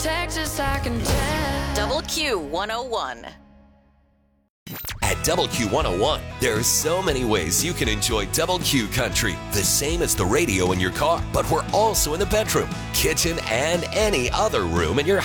Texas, I can tell. Double Q 101. At Double Q 101, there are so many ways you can enjoy Double Q Country, the same as the radio in your car, but we're also in the bedroom, kitchen, and any other room in your